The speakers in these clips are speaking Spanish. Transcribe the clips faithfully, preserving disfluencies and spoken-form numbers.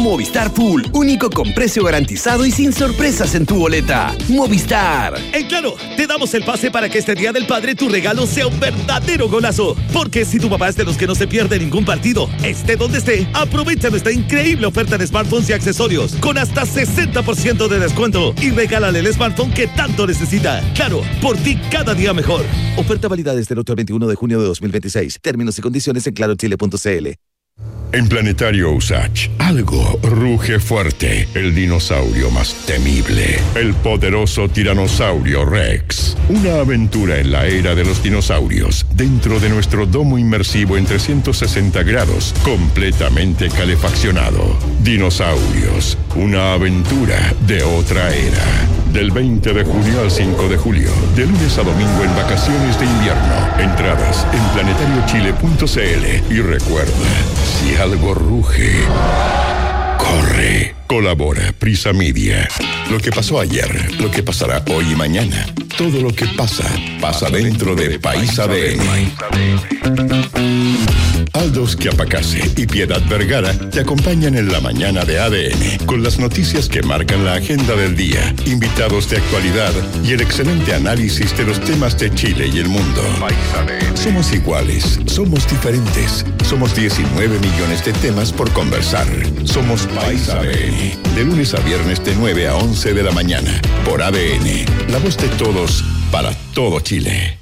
Movistar Full, único con precio garantizado y sin sorpresas en tu boleta. Movistar. En Claro, te damos el pase para que este Día del Padre tu regalo sea un verdadero golazo. Porque si tu papá es de los que no se pierde ningún partido, esté donde esté, aprovecha nuestra increíble oferta de smartphones y accesorios con hasta sesenta por ciento de descuento y regálale el smartphone que tanto necesita. Claro, por ti cada día mejor. Oferta válida desde el otro veintiuno de junio de dos mil veintiséis. Términos y condiciones en claro chile punto c l. En Planetario Usach, algo ruge fuerte. El dinosaurio más temible. El poderoso tiranosaurio Rex. Una aventura en la era de los dinosaurios. Dentro de nuestro domo inmersivo en trescientos sesenta grados. Completamente calefaccionado. Dinosaurios. Una aventura de otra era. Del veinte de junio al cinco de julio. De lunes a domingo en vacaciones de invierno. Entradas en planetario chile punto c l. Y recuerda, si algo ruge, corre. Colabora Prisa Media. Lo que pasó ayer, lo que pasará hoy y mañana. Todo lo que pasa, pasa dentro de País A D N. Aldos Chiapacase y Piedad Vergara te acompañan en la mañana de A D N con las noticias que marcan la agenda del día, invitados de actualidad y el excelente análisis de los temas de Chile y el mundo. Somos iguales, somos diferentes, somos diecinueve millones de temas por conversar. Somos País A D N, de lunes a viernes de nueve a once de la mañana, por A D N, la voz de todos, para todo Chile.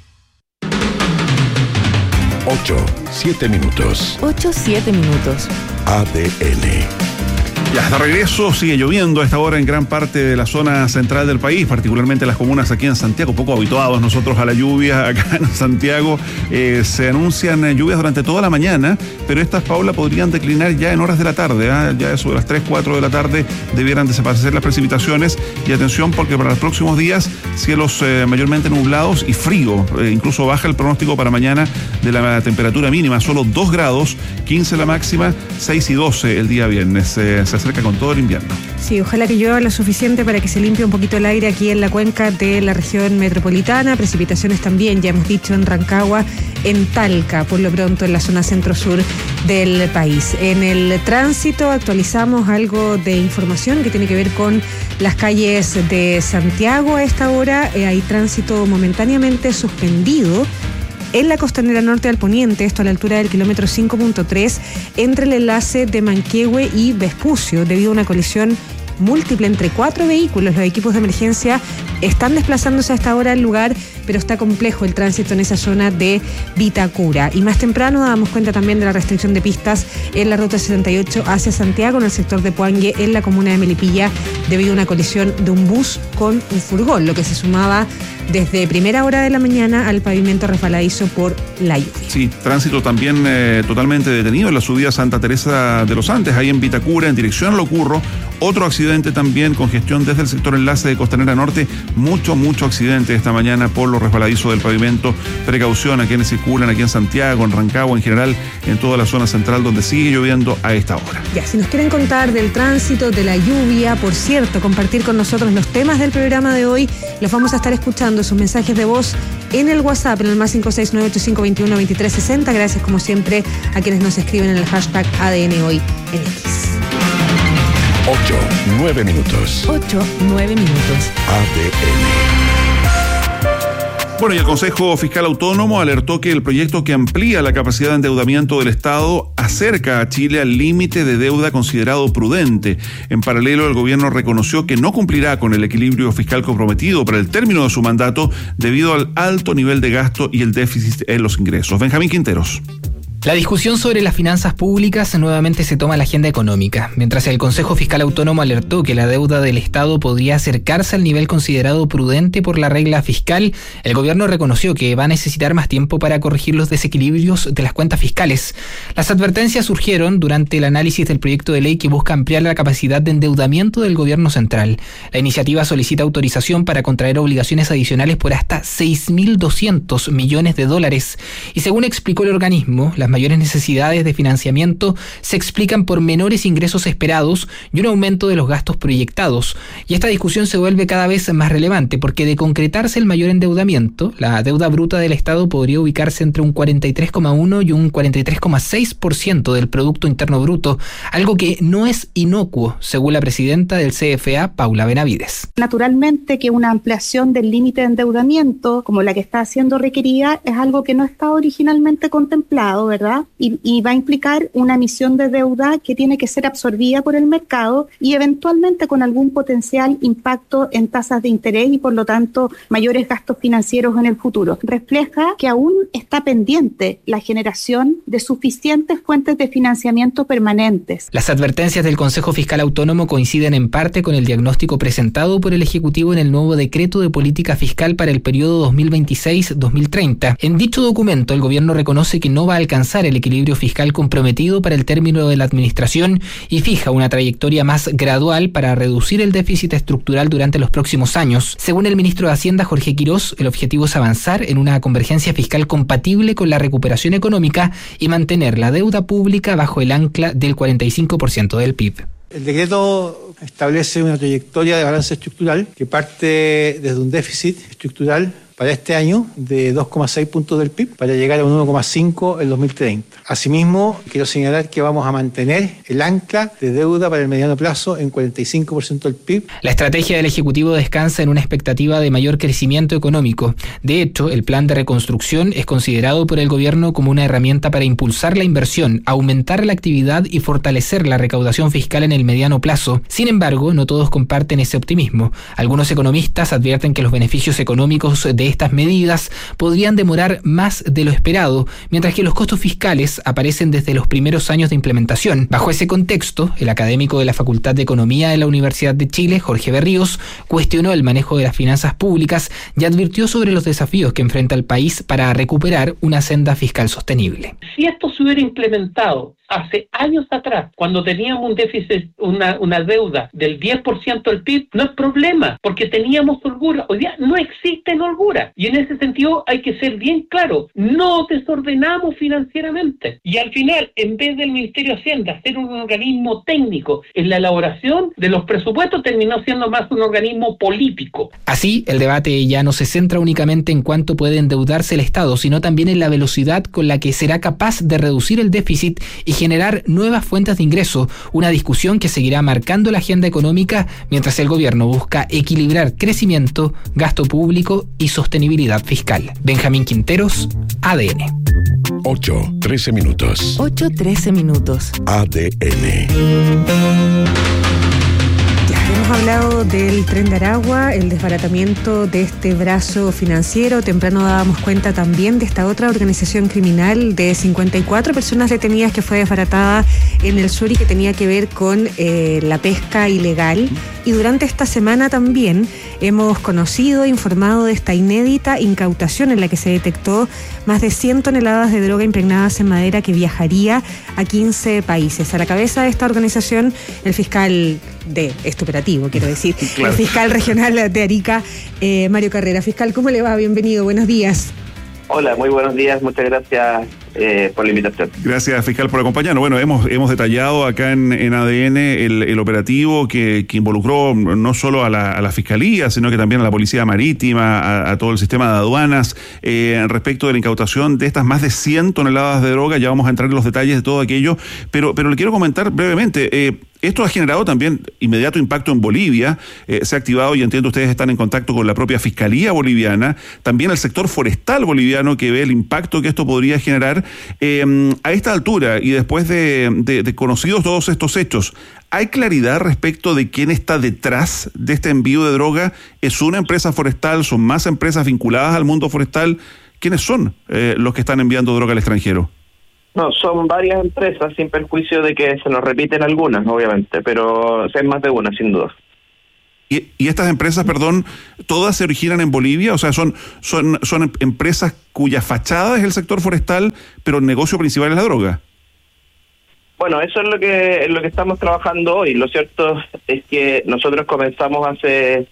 Ocho, siete minutos. Ocho, siete minutos. A D N. Ya, de regreso, sigue lloviendo a esta hora en gran parte de la zona central del país, particularmente las comunas aquí en Santiago, poco habituados nosotros a la lluvia acá en Santiago. Eh, se anuncian lluvias durante toda la mañana, pero estas, Paula, podrían declinar ya en horas de la tarde, ¿eh? Ya sobre las tres, cuatro de la tarde debieran desaparecer las precipitaciones. Y atención, porque para los próximos días, cielos eh, mayormente nublados y frío. Eh, incluso baja el pronóstico para mañana de la temperatura mínima, solo dos grados, quince la máxima, seis y doce el día viernes. Eh, se acerca con todo el invierno. Sí, ojalá que llueva lo suficiente para que se limpie un poquito el aire aquí en la cuenca de la región metropolitana. Precipitaciones también, ya hemos dicho, en Rancagua, en Talca, por lo pronto en la zona centro-sur del país. En el tránsito actualizamos algo de información que tiene que ver con las calles de Santiago. A esta hora eh, hay tránsito momentáneamente suspendido en la costanera norte al poniente, esto a la altura del kilómetro cinco punto tres, entre el enlace de Manquehue y Vespucio, debido a una colisión múltiple entre cuatro vehículos. Los equipos de emergencia están desplazándose a esta hora al lugar, pero está complejo el tránsito en esa zona de Vitacura. Y más temprano dábamos cuenta también de la restricción de pistas en la ruta setenta y ocho hacia Santiago, en el sector de Puangue, en la comuna de Melipilla, debido a una colisión de un bus con un furgón, lo que se sumaba desde primera hora de la mañana al pavimento resbaladizo por la lluvia. Sí, tránsito también eh, totalmente detenido en la subida Santa Teresa de los Andes, ahí en Vitacura, en dirección a Lo Curro. Otro accidente también, congestión desde el sector enlace de Costanera Norte. Mucho, mucho accidente esta mañana por lo resbaladizo del pavimento. Precaución a quienes circulan aquí en Santiago, en Rancagua, en general, en toda la zona central donde sigue lloviendo a esta hora. Ya, si nos quieren contar del tránsito, de la lluvia, por cierto, compartir con nosotros los temas del programa de hoy, los vamos a estar escuchando, sus mensajes de voz en el WhatsApp, en el más cinco seis nueve ocho cinco dos uno dos tres seis cero. Gracias, como siempre, a quienes nos escriben en el hashtag A D N Hoy en X. Ocho, nueve minutos. Ocho, nueve minutos. A D N. Bueno, y el Consejo Fiscal Autónomo alertó que el proyecto que amplía la capacidad de endeudamiento del Estado acerca a Chile al límite de deuda considerado prudente. En paralelo, el gobierno reconoció que no cumplirá con el equilibrio fiscal comprometido para el término de su mandato debido al alto nivel de gasto y el déficit en los ingresos. Benjamín Quinteros. La discusión sobre las finanzas públicas nuevamente se toma a la agenda económica. Mientras el Consejo Fiscal Autónomo alertó que la deuda del Estado podría acercarse al nivel considerado prudente por la regla fiscal, el gobierno reconoció que va a necesitar más tiempo para corregir los desequilibrios de las cuentas fiscales. Las advertencias surgieron durante el análisis del proyecto de ley que busca ampliar la capacidad de endeudamiento del gobierno central. La iniciativa solicita autorización para contraer obligaciones adicionales por hasta seis mil doscientos millones de dólares. Y según explicó el organismo, las mayores necesidades de financiamiento se explican por menores ingresos esperados y un aumento de los gastos proyectados. Y esta discusión se vuelve cada vez más relevante porque de concretarse el mayor endeudamiento, la deuda bruta del Estado podría ubicarse entre un cuarenta y tres coma uno y un cuarenta y tres coma seis por ciento del Producto Interno Bruto, algo que no es inocuo, según la presidenta del C F A, Paula Benavides. Naturalmente que una ampliación del límite de endeudamiento, como la que está siendo requerida, es algo que no estaba originalmente contemplado, ¿verdad? Y, y va a implicar una emisión de deuda que tiene que ser absorbida por el mercado y eventualmente con algún potencial impacto en tasas de interés y por lo tanto mayores gastos financieros en el futuro. Refleja que aún está pendiente la generación de suficientes fuentes de financiamiento permanentes. Las advertencias del Consejo Fiscal Autónomo coinciden en parte con el diagnóstico presentado por el Ejecutivo en el nuevo decreto de política fiscal para el periodo dos mil veintiséis a dos mil treinta. En dicho documento, el gobierno reconoce que no va a alcanzar el equilibrio fiscal comprometido para el término de la administración y fija una trayectoria más gradual para reducir el déficit estructural durante los próximos años. Según el ministro de Hacienda, Jorge Quirós, el objetivo es avanzar en una convergencia fiscal compatible con la recuperación económica y mantener la deuda pública bajo el ancla del cuarenta y cinco por ciento del P I B. El decreto establece una trayectoria de balance estructural que parte desde un déficit estructural para este año de dos coma seis puntos del P I B para llegar a un uno coma cinco en dos mil treinta. Asimismo, quiero señalar que vamos a mantener el ancla de deuda para el mediano plazo en cuarenta y cinco por ciento del P I B. La estrategia del Ejecutivo descansa en una expectativa de mayor crecimiento económico. De hecho, el plan de reconstrucción es considerado por el gobierno como una herramienta para impulsar la inversión, aumentar la actividad y fortalecer la recaudación fiscal en el mediano plazo. Sin embargo, no todos comparten ese optimismo. Algunos economistas advierten que los beneficios económicos de estas medidas podrían demorar más de lo esperado, mientras que los costos fiscales aparecen desde los primeros años de implementación. Bajo ese contexto, el académico de la Facultad de Economía de la Universidad de Chile, Jorge Berríos, cuestionó el manejo de las finanzas públicas y advirtió sobre los desafíos que enfrenta el país para recuperar una senda fiscal sostenible. Si esto se hubiera implementado hace años atrás, cuando teníamos un déficit, una, una deuda del diez por ciento del P I B, no es problema, porque teníamos holgura. Hoy día no existe holgura. Y en ese sentido hay que ser bien claro, no desordenamos financieramente. Y al final, en vez del Ministerio de Hacienda ser un organismo técnico en la elaboración de los presupuestos, terminó siendo más un organismo político. Así, el debate ya no se centra únicamente en cuánto puede endeudarse el Estado, sino también en la velocidad con la que será capaz de reducir el déficit y generar nuevas fuentes de ingreso, una discusión que seguirá marcando la agenda económica mientras el gobierno busca equilibrar crecimiento, gasto público y sostenibilidad fiscal. Benjamín Quinteros, A D N. ocho, trece minutos. ocho, trece minutos. A D N. Hemos hablado del Tren de Aragua, el desbaratamiento de este brazo financiero. Temprano dábamos cuenta también de esta otra organización criminal de cincuenta y cuatro personas detenidas que fue desbaratada en el sur y que tenía que ver con eh, la pesca ilegal. Y durante esta semana también hemos conocido, informado de esta inédita incautación en la que se detectó más de cien toneladas de droga impregnadas en madera que viajaría a quince países. A la cabeza de esta organización, el fiscal de este operativo, quiero decir, claro. El fiscal regional de Arica, eh, Mario Carrera. Fiscal, ¿cómo le va? Bienvenido, buenos días. Hola, muy buenos días, muchas gracias eh, por la invitación. Gracias, fiscal, por acompañarnos. Bueno, hemos hemos detallado acá en, en A D N el, el operativo que, que involucró no solo a la, a la Fiscalía, sino que también a la Policía Marítima, a, a todo el sistema de aduanas, eh, respecto de la incautación de estas más de cien toneladas de droga. Ya vamos a entrar en los detalles de todo aquello, pero, pero le quiero comentar brevemente. Eh, Esto ha generado también inmediato impacto en Bolivia, eh, se ha activado y entiendo ustedes están en contacto con la propia Fiscalía boliviana, también el sector forestal boliviano que ve el impacto que esto podría generar. Eh, a esta altura y después de, de, de conocidos todos estos hechos, ¿hay claridad respecto de quién está detrás de este envío de droga? ¿Es una empresa forestal? ¿Son más empresas vinculadas al mundo forestal? ¿Quiénes son eh, los que están enviando droga al extranjero? No, son varias empresas, sin perjuicio de que se nos repiten algunas, obviamente, pero es más de una, sin duda. ¿Y, y estas empresas, perdón, todas se originan en Bolivia? O sea, son, son, son empresas cuya fachada es el sector forestal, pero el negocio principal es la droga. Bueno, eso es lo que, es lo que estamos trabajando hoy. Lo cierto es que nosotros comenzamos hace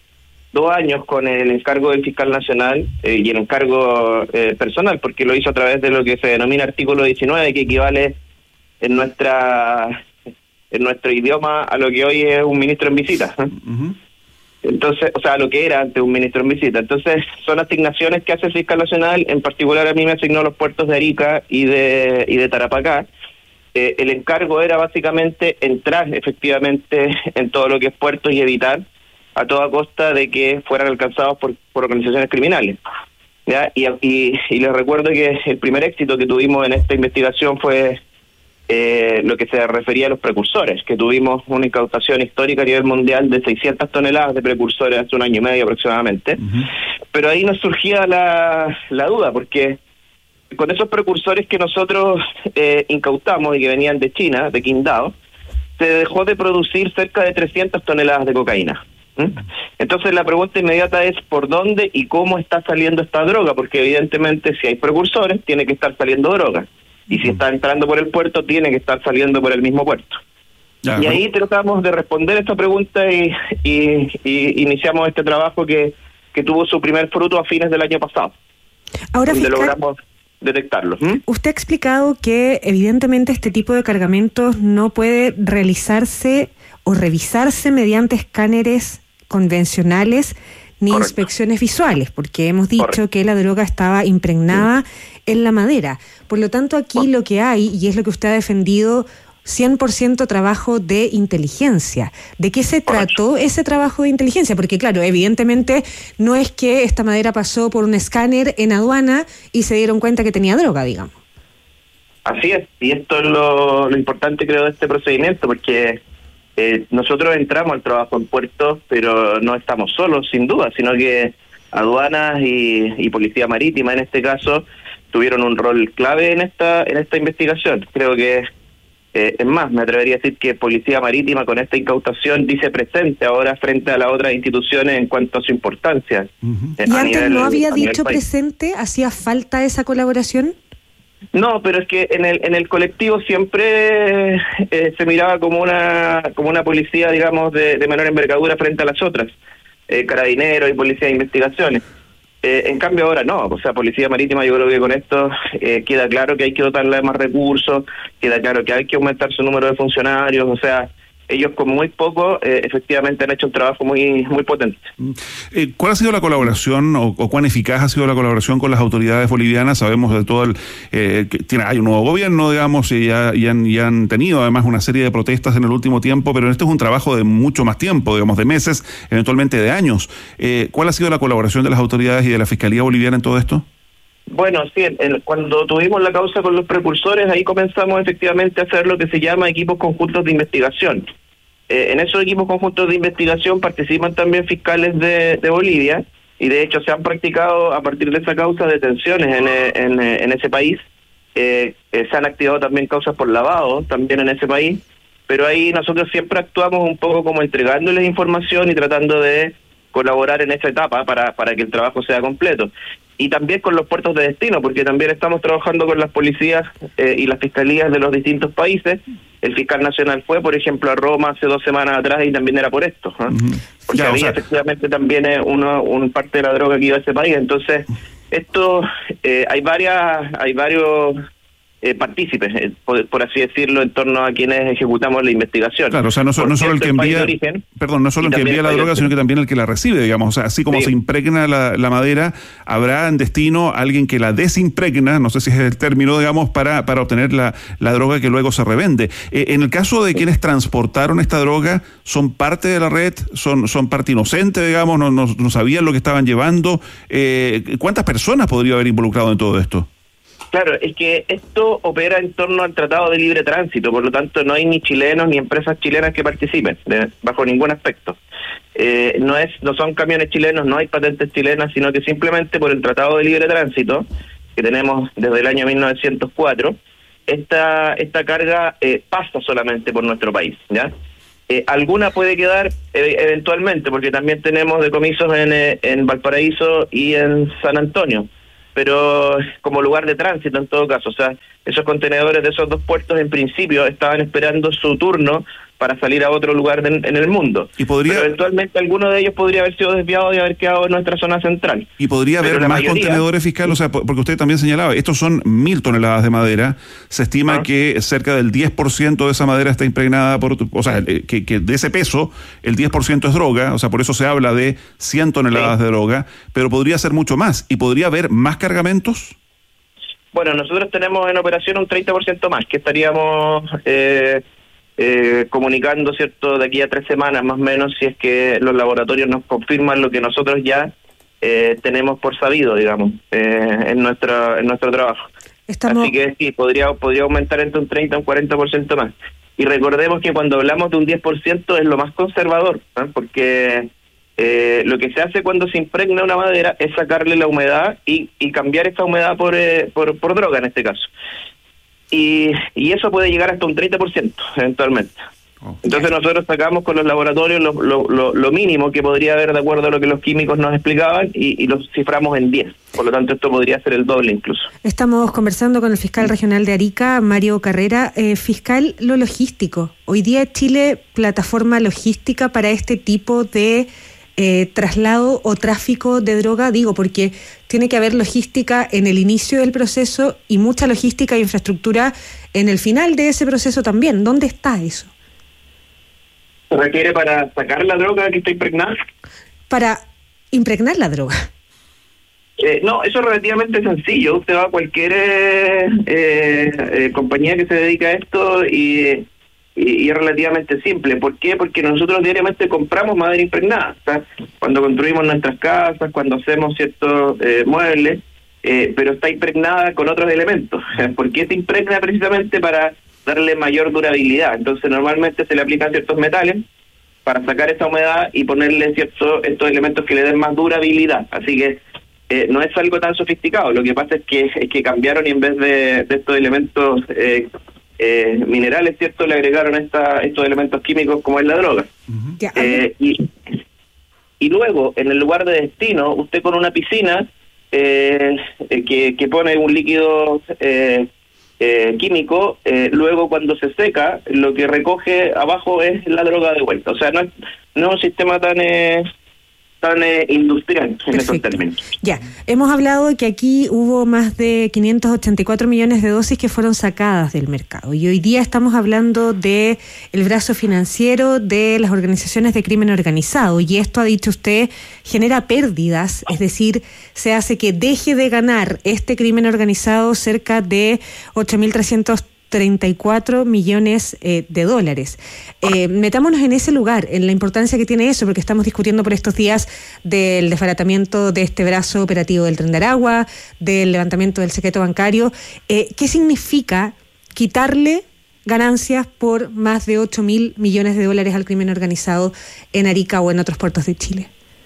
dos años con el encargo del fiscal nacional eh, y el encargo eh, personal, porque lo hizo a través de lo que se denomina artículo diecinueve, que equivale en nuestra en nuestro idioma a lo que hoy es un ministro en visita. ¿eh? Uh-huh. Entonces, o sea, lo que era antes un ministro en visita. Entonces, son asignaciones que hace el fiscal nacional. En particular, a mí me asignó los puertos de Arica y de y de Tarapacá. Eh, el encargo era básicamente entrar efectivamente en todo lo que es puertos y evitar a toda costa de que fueran alcanzados por, por organizaciones criminales. ¿Ya? Y, y, y les recuerdo que el primer éxito que tuvimos en esta investigación fue eh, lo que se refería a los precursores, que tuvimos una incautación histórica a nivel mundial de seiscientas toneladas de precursores hace un año y medio aproximadamente. Uh-huh. Pero ahí nos surgía la, la duda, porque con esos precursores que nosotros eh, incautamos y que venían de China, de Qingdao, se dejó de producir cerca de trescientas toneladas de cocaína. Entonces la pregunta inmediata es ¿por dónde y cómo está saliendo esta droga? Porque evidentemente si hay precursores tiene que estar saliendo droga, y si está entrando por el puerto tiene que estar saliendo por el mismo puerto. Ajá. Y ahí tratamos de responder esta pregunta y, y, y iniciamos este trabajo que, que tuvo su primer fruto a fines del año pasado. Ahora, donde fiscal, logramos detectarlo. ¿Mm? Usted ha explicado que evidentemente este tipo de cargamentos no puede realizarse o revisarse mediante escáneres convencionales ni Correcto. Inspecciones visuales, porque hemos dicho Correcto. Que la droga estaba impregnada sí. en la madera. Por lo tanto, aquí Correcto. Lo que hay, y es lo que usted ha defendido, cien por ciento trabajo de inteligencia. ¿De qué se Correcto. Trató ese trabajo de inteligencia? Porque claro, evidentemente no es que esta madera pasó por un escáner en aduana y se dieron cuenta que tenía droga, digamos. Así es, y esto es lo, lo importante creo de este procedimiento, porque Eh, nosotros entramos al trabajo en puertos, pero no estamos solos, sin duda, sino que aduanas y, y policía marítima, en este caso, tuvieron un rol clave en esta en esta investigación. Creo que, eh, es más, me atrevería a decir que policía marítima con esta incautación dice presente ahora frente a las otras instituciones en cuanto a su importancia. Uh-huh. eh, ¿Y antes nivel, no había dicho presente? ¿Hacía falta esa colaboración? No, pero es que en el en el colectivo siempre eh, se miraba como una como una policía, digamos, de, de menor envergadura frente a las otras, eh, carabineros y policía de investigaciones. Eh, en cambio ahora no, o sea, policía marítima, yo creo que con esto eh, queda claro que hay que dotarla de más recursos, queda claro que hay que aumentar su número de funcionarios, o sea, ellos con muy poco eh, efectivamente han hecho un trabajo muy muy potente. Eh, ¿Cuál ha sido la colaboración o, o cuán eficaz ha sido la colaboración con las autoridades bolivianas? Sabemos de todo el eh, que tiene, hay un nuevo gobierno, digamos, y, ya, y, han, y han tenido además una serie de protestas en el último tiempo, pero esto es un trabajo de mucho más tiempo, digamos, de meses, eventualmente de años. Eh, ¿Cuál ha sido la colaboración de las autoridades y de la Fiscalía Boliviana en todo esto? Bueno, sí, el, cuando tuvimos la causa con los precursores, ahí comenzamos efectivamente a hacer lo que se llama equipos conjuntos de investigación. Eh, en esos equipos conjuntos de investigación participan también fiscales de, de Bolivia, y de hecho se han practicado a partir de esa causa detenciones en, en, en ese país. Eh, eh, se han activado también causas por lavado también en ese país, pero ahí nosotros siempre actuamos un poco como entregándoles información y tratando de colaborar en esa etapa para, para que el trabajo sea completo. Y también con los puertos de destino, porque también estamos trabajando con las policías eh, y las fiscalías de los distintos países. El fiscal nacional fue, por ejemplo, a Roma hace dos semanas atrás y también era por esto, ¿eh? Uh-huh. Porque ya, había o sea, efectivamente también uno, un parte de la droga que iba a ese país. Entonces, esto eh, hay varias, hay varios eh, partícipes, eh, por, por así decirlo, en torno a quienes ejecutamos la investigación. Claro, o sea, no, so, no solo el que envía, origen, perdón, no solo el que envía la droga, sino que también el que la recibe, digamos. O sea, así como sí. se impregna la, la madera, habrá en destino alguien que la desimpregna, no sé si es el término, digamos, para, para obtener la, la droga que luego se revende. Eh, en el caso de quienes transportaron esta droga, ¿son parte de la red? ¿Son, son parte inocente, digamos? ¿No, no, no sabían lo que estaban llevando? Eh, ¿Cuántas personas podría haber involucrado en todo esto? Claro, es que esto opera en torno al Tratado de Libre Tránsito, por lo tanto no hay ni chilenos ni empresas chilenas que participen, de, bajo ningún aspecto. Eh, no es, no son camiones chilenos, no hay patentes chilenas, sino que simplemente por el Tratado de Libre Tránsito, que tenemos desde el año mil novecientos cuatro, esta, esta carga eh, pasa solamente por nuestro país, ¿ya? Eh, alguna puede quedar eh, eventualmente, porque también tenemos decomisos en, eh, en Valparaíso y en San Antonio, pero como lugar de tránsito en todo caso. O sea, esos contenedores de esos dos puertos en principio estaban esperando su turno para salir a otro lugar de, en el mundo. Y podría, pero eventualmente alguno de ellos podría haber sido desviado y haber quedado en nuestra zona central. Y podría haber más mayoría, contenedores fiscales, o sea, porque usted también señalaba, estos son mil toneladas de madera, se estima ah. que cerca del diez por ciento de esa madera está impregnada por, o sea, que, que de ese peso, el diez por ciento es droga, o sea, por eso se habla de cien toneladas sí. de droga, pero podría ser mucho más, y podría haber más cargamentos. Bueno, nosotros tenemos en operación un treinta por ciento más, que estaríamos... Eh, Eh, comunicando, ¿cierto?, de aquí a tres semanas más o menos, si es que los laboratorios nos confirman lo que nosotros ya eh, tenemos por sabido, digamos, eh, en nuestro en nuestro trabajo. Estamos... Así que sí, podría podría aumentar entre un treinta y un cuarenta por ciento más. Y recordemos que cuando hablamos de un diez por ciento es lo más conservador, ¿eh? Porque eh, lo que se hace cuando se impregna una madera es sacarle la humedad y, y cambiar esa humedad por, eh, por, por droga en este caso. Y, y eso puede llegar hasta un treinta por ciento eventualmente. Oh. Entonces nosotros sacamos con los laboratorios lo, lo, lo, lo mínimo que podría haber de acuerdo a lo que los químicos nos explicaban y, y los ciframos en diez. Por lo tanto, esto podría ser el doble incluso. Estamos conversando con el fiscal regional de Arica, Mario Carrera. Eh, fiscal, lo logístico. Hoy día Chile, plataforma logística para este tipo de... Eh, traslado o tráfico de droga, digo, porque tiene que haber logística en el inicio del proceso y mucha logística e infraestructura en el final de ese proceso también. ¿Dónde está eso? ¿Se requiere para sacar la droga que está impregnada? Para impregnar la droga. Eh, no, eso es relativamente sencillo. Usted va a cualquier eh, eh, compañía que se dedica a esto y... Y, y es relativamente simple. ¿Por qué? Porque nosotros diariamente compramos madera impregnada. O sea, cuando construimos nuestras casas, cuando hacemos ciertos eh, muebles, eh, pero está impregnada con otros elementos. ¿Por qué se impregna? Precisamente para darle mayor durabilidad. Entonces normalmente se le aplican ciertos metales para sacar esa humedad y ponerle ciertos estos elementos que le den más durabilidad. Así que eh, no es algo tan sofisticado. Lo que pasa es que es que cambiaron y en vez de, de estos elementos eh, Eh, minerales, ¿cierto?, le agregaron esta, estos elementos químicos como es la droga. Uh-huh. eh, y, y luego, en el lugar de destino, usted con una piscina eh, eh, que, que pone un líquido eh, eh, químico, eh, luego cuando se seca, lo que recoge abajo es la droga de vuelta. O sea, no es, no es un sistema tan... Eh, tan eh, industrial en esos términos. Ya, hemos hablado de que aquí hubo más de quinientos ochenta y cuatro millones de dosis que fueron sacadas del mercado y hoy día estamos hablando de el brazo financiero de las organizaciones de crimen organizado y esto, ha dicho usted, genera pérdidas, es decir, se hace que deje de ganar este crimen organizado cerca de ocho mil trescientos treinta y cuatro millones eh, de dólares. Eh, metámonos en ese lugar, en la importancia que tiene eso, porque estamos discutiendo por estos días del desbaratamiento de este brazo operativo del Tren de Aragua, del levantamiento del secreto bancario. Eh, ¿Qué significa quitarle ganancias por más de ocho mil millones de dólares al crimen organizado en Arica o en otros puertos de Chile?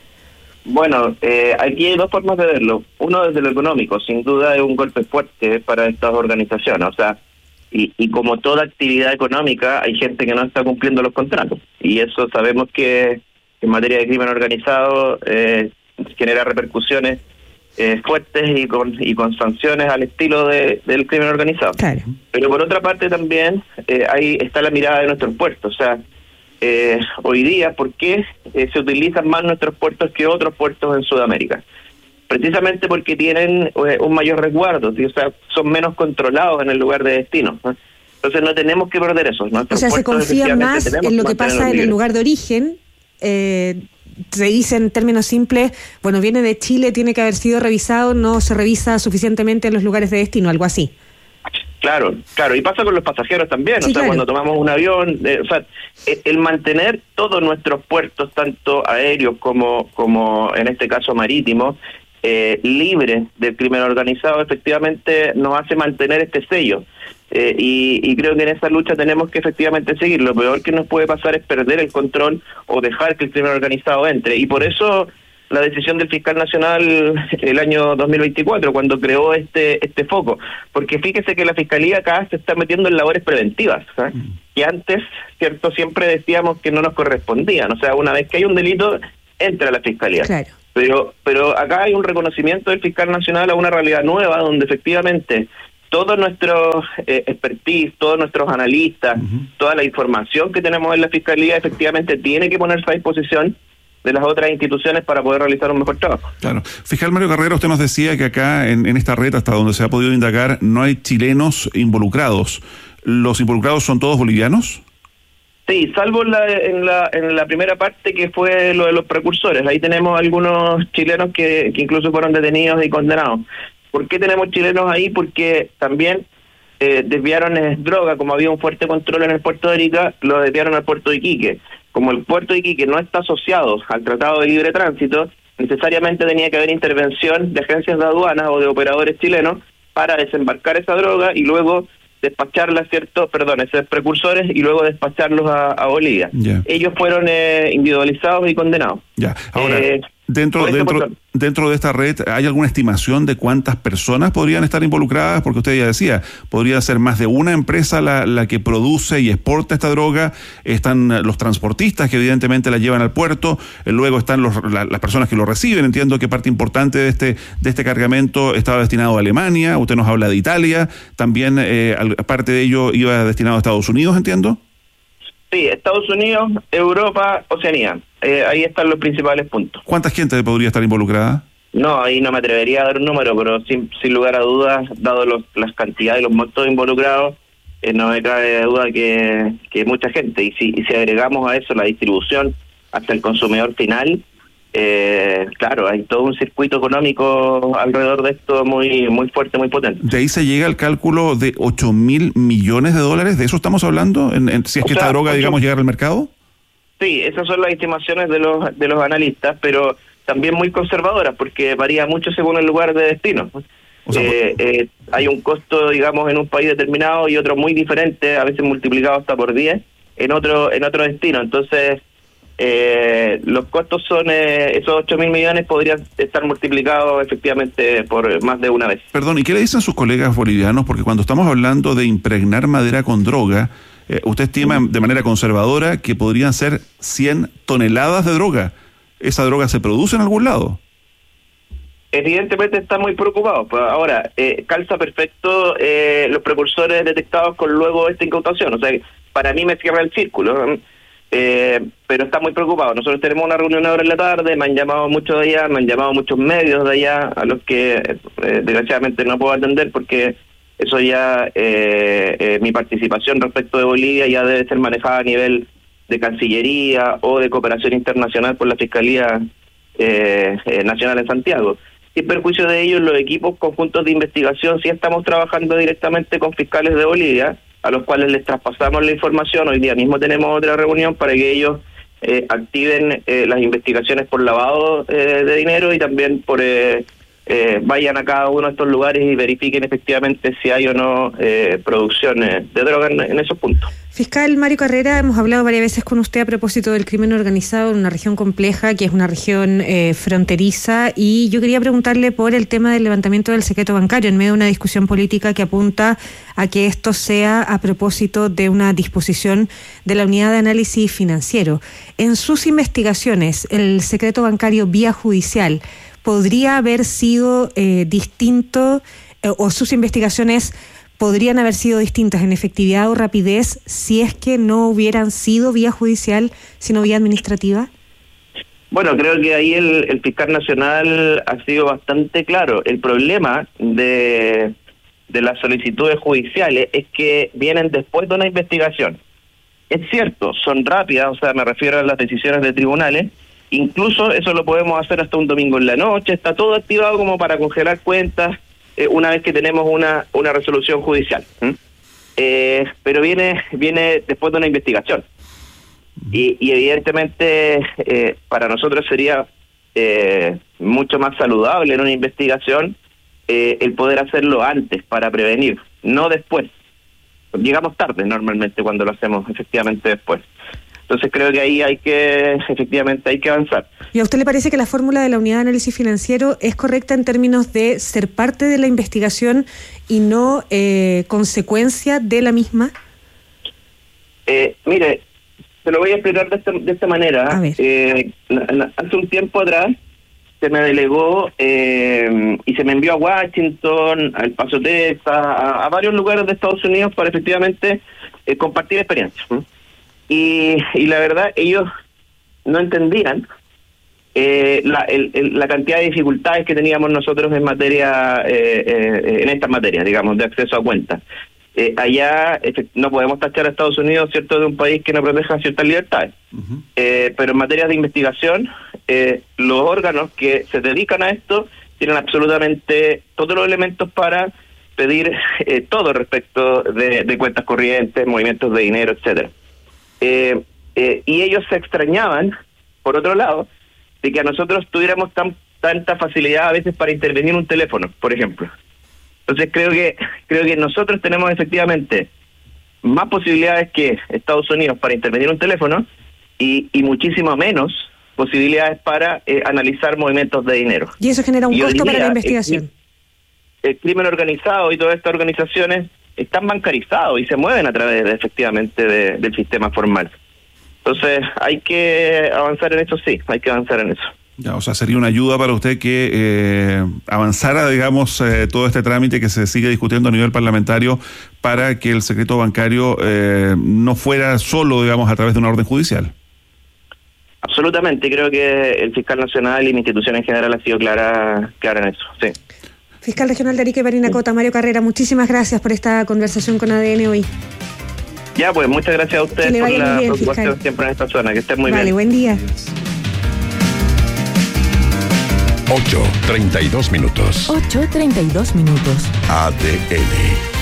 Bueno, eh, aquí hay dos formas de verlo. Uno desde lo económico, sin duda es un golpe fuerte para estas organizaciones, o sea, Y, y como toda actividad económica, hay gente que no está cumpliendo los contratos. Y eso sabemos que en materia de crimen organizado eh, genera repercusiones eh, fuertes y con y con sanciones al estilo de, del crimen organizado. Claro. Pero por otra parte también eh, ahí está la mirada de nuestros puertos. O sea, eh, hoy día, ¿por qué eh, se utilizan más nuestros puertos que otros puertos en Sudamérica? Precisamente porque tienen eh, un mayor resguardo, ¿sí? O sea, son menos controlados en el lugar de destino, ¿no? Entonces no tenemos que perder eso. O sea, se confía más en lo que pasa en el lugar de origen. Eh, se dice en términos simples, bueno, viene de Chile, tiene que haber sido revisado, no se revisa suficientemente en los lugares de destino, algo así. Claro, claro, y pasa con los pasajeros también, sí, o sea, claro. Cuando tomamos un avión, eh, o sea, el mantener todos nuestros puertos, tanto aéreos como, como en este caso marítimos, Eh, libre del crimen organizado, efectivamente nos hace mantener este sello. Eh, y, y creo que en esa lucha tenemos que efectivamente seguir. Lo peor que nos puede pasar es perder el control o dejar que el crimen organizado entre. Y por eso la decisión del fiscal nacional el año dos mil veinticuatro, cuando creó este este foco. Porque fíjese que la fiscalía acá se está metiendo en labores preventivas, ¿sabes? Mm. Y antes, cierto, siempre decíamos que no nos correspondían. O sea, una vez que hay un delito, entra la fiscalía. Claro. Pero pero acá hay un reconocimiento del fiscal nacional a una realidad nueva donde efectivamente todo nuestro eh, expertise, todos nuestros analistas, uh-huh. toda la información que tenemos en la Fiscalía efectivamente tiene que ponerse a disposición de las otras instituciones para poder realizar un mejor trabajo. Claro. Fiscal Mario Carrera, usted nos decía que acá en, en esta red, hasta donde se ha podido indagar, no hay chilenos involucrados. ¿Los involucrados son todos bolivianos? Sí, salvo la, en, la, en la primera parte que fue lo de los precursores. Ahí tenemos algunos chilenos que, que incluso fueron detenidos y condenados. ¿Por qué tenemos chilenos ahí? Porque también eh, desviaron eh, droga, como había un fuerte control en el puerto de Arica, lo desviaron al puerto de Iquique. Como el puerto de Iquique no está asociado al Tratado de Libre Tránsito, necesariamente tenía que haber intervención de agencias de aduanas o de operadores chilenos para desembarcar esa droga y luego despacharla, ¿cierto? Perdón, esos precursores y luego despacharlos a, a Bolivia. Yeah. Ellos fueron eh, individualizados y condenados. Ya, ahora, eh, dentro dentro dentro de esta red, ¿hay alguna estimación de cuántas personas podrían estar involucradas? Porque usted ya decía, podría ser más de una empresa la, la que produce y exporta esta droga, están los transportistas que evidentemente la llevan al puerto, luego están los, la, las personas que lo reciben. Entiendo que parte importante de este de este cargamento estaba destinado a Alemania, usted nos habla de Italia, también eh, parte de ello iba destinado a Estados Unidos, entiendo. Sí, Estados Unidos, Europa, Oceanía. Eh, ahí están los principales puntos. ¿Cuánta gente podría estar involucrada? No, ahí no me atrevería a dar un número, pero sin, sin lugar a dudas, dado los, las cantidades y los montos involucrados, eh, no me cabe duda que, que mucha gente. Y si, y si agregamos a eso la distribución hasta el consumidor final, eh, claro, hay todo un circuito económico alrededor de esto muy muy fuerte, muy potente. De ahí se llega al cálculo de ocho mil millones de dólares, ¿de eso estamos hablando? En, en, si es o que sea, esta droga, ocho, digamos, llega al mercado. Sí, esas son las estimaciones de los de los analistas, pero también muy conservadoras, porque varía mucho según el lugar de destino. O sea, eh, eh, hay un costo, digamos, en un país determinado y otro muy diferente, a veces multiplicado hasta por diez, en otro en otro destino. Entonces, Eh, los costos son, eh, esos ocho mil millones podrían estar multiplicados efectivamente por más de una vez. Perdón, ¿y qué le dicen sus colegas bolivianos? Porque cuando estamos hablando de impregnar madera con droga, eh, usted estima de manera conservadora que podrían ser cien toneladas de droga. ¿Esa droga se produce en algún lado? Evidentemente está muy preocupado. Pues ahora, eh, calza perfecto eh, los precursores detectados con luego esta incautación. O sea, para mí me cierra el círculo. Eh, pero está muy preocupado. Nosotros tenemos una reunión ahora en la tarde, me han llamado muchos de allá, me han llamado muchos medios de allá, a los que eh, desgraciadamente no puedo atender porque eso ya, eh, eh, mi participación respecto de Bolivia ya debe ser manejada a nivel de Cancillería o de cooperación internacional por la Fiscalía eh, eh, Nacional en Santiago. Sin perjuicio de ellos, los equipos conjuntos de investigación sí estamos trabajando directamente con fiscales de Bolivia, a los cuales les traspasamos la información. Hoy día mismo tenemos otra reunión para que ellos eh, activen eh, las investigaciones por lavado eh, de dinero y también por eh, eh, vayan a cada uno de estos lugares y verifiquen efectivamente si hay o no eh, producción de droga en, en esos puntos. Fiscal Mario Carrera, hemos hablado varias veces con usted a propósito del crimen organizado en una región compleja, que es una región eh, fronteriza, y yo quería preguntarle por el tema del levantamiento del secreto bancario en medio de una discusión política que apunta a que esto sea a propósito de una disposición de la Unidad de Análisis Financiero. En sus investigaciones, el secreto bancario vía judicial podría haber sido eh, distinto eh, o sus investigaciones podrían haber sido distintas en efectividad o rapidez si es que no hubieran sido vía judicial, sino vía administrativa? Bueno, creo que ahí el, el fiscal nacional ha sido bastante claro. El problema de, de las solicitudes judiciales es que vienen después de una investigación. Es cierto, son rápidas, o sea, me refiero a las decisiones de tribunales, incluso eso lo podemos hacer hasta un domingo en la noche, está todo activado como para congelar cuentas, Eh, una vez que tenemos una una resolución judicial. ¿Mm? Eh, pero viene viene después de una investigación. Y, y evidentemente eh, para nosotros sería eh, mucho más saludable en una investigación eh, el poder hacerlo antes para prevenir, no después. Llegamos tarde normalmente cuando lo hacemos efectivamente después. Entonces creo que ahí hay que, efectivamente, hay que avanzar. ¿Y a usted le parece que la fórmula de la Unidad de Análisis Financiero es correcta en términos de ser parte de la investigación y no eh, consecuencia de la misma? Eh, mire, se lo voy a explicar de esta, de esta manera. Eh, hace un tiempo atrás se me delegó eh, y se me envió a Washington, al Paso, Texas, a, a varios lugares de Estados Unidos para efectivamente eh, compartir experiencias. ¿no? Y, y la verdad, ellos no entendían eh, la, el, el, la cantidad de dificultades que teníamos nosotros en materia, eh, eh, en estas materias, digamos, de acceso a cuentas. Eh, allá no podemos tachar a Estados Unidos, cierto, de un país que no proteja ciertas libertades. Uh-huh. Eh, pero en materia de investigación, eh, los órganos que se dedican a esto tienen absolutamente todos los elementos para pedir eh, todo respecto de, de cuentas corrientes, movimientos de dinero, etcétera. Eh, eh, y ellos se extrañaban, por otro lado, de que a nosotros tuviéramos tan, tanta facilidad a veces para intervenir un teléfono, por ejemplo. Entonces creo que creo que nosotros tenemos efectivamente más posibilidades que Estados Unidos para intervenir un teléfono y, y muchísimo menos posibilidades para eh, analizar movimientos de dinero. Y eso genera un y costo día, para la investigación. El, el crimen organizado y todas estas organizaciones están bancarizados y se mueven a través de, efectivamente de, del sistema formal. Entonces hay que avanzar en eso, sí, hay que avanzar en eso. Ya, o sea, sería una ayuda para usted que eh, avanzara, digamos, eh, todo este trámite que se sigue discutiendo a nivel parlamentario para que el secreto bancario eh, no fuera solo, digamos, a través de una orden judicial. Absolutamente, creo que el fiscal nacional y mi institución en general ha sido clara, clara en eso, sí. Fiscal regional de Arica y Parinacota, Mario Carrera, muchísimas gracias por esta conversación con A D N hoy. Ya, pues, muchas gracias a ustedes por la bien, preocupación fiscal. Siempre en esta zona, que estén muy vale, bien. Vale, buen día. ocho treinta y dos minutos. ocho treinta y dos minutos. A D N.